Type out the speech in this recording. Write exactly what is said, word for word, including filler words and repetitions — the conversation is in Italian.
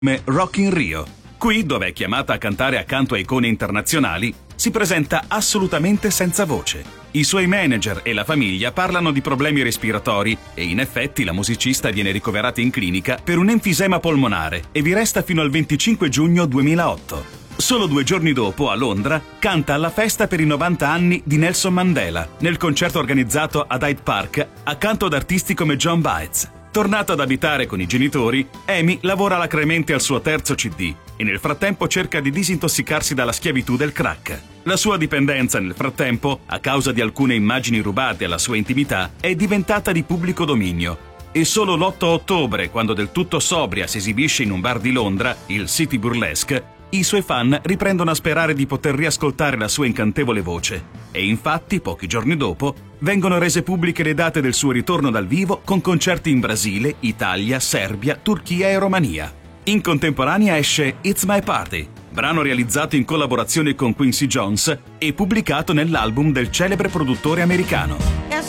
Rock in Rio. Qui, dove è chiamata a cantare accanto a icone internazionali, si presenta assolutamente senza voce. I suoi manager e la famiglia parlano di problemi respiratori e in effetti la musicista viene ricoverata in clinica per un enfisema polmonare e vi resta fino al venticinque giugno duemilaotto. Solo due giorni dopo, a Londra, canta alla festa per i novanta anni di Nelson Mandela, nel concerto organizzato ad Hyde Park accanto ad artisti come John Baez. Tornato ad abitare con i genitori, Amy lavora alacremente al suo terzo C D e nel frattempo cerca di disintossicarsi dalla schiavitù del crack. La sua dipendenza, nel frattempo, a causa di alcune immagini rubate alla sua intimità, è diventata di pubblico dominio. E solo l'otto ottobre, quando del tutto sobria si esibisce in un bar di Londra, il City Burlesque, i suoi fan riprendono a sperare di poter riascoltare la sua incantevole voce. E infatti, pochi giorni dopo, vengono rese pubbliche le date del suo ritorno dal vivo con concerti in Brasile, Italia, Serbia, Turchia e Romania. In contemporanea esce It's My Party, brano realizzato in collaborazione con Quincy Jones e pubblicato nell'album del celebre produttore americano.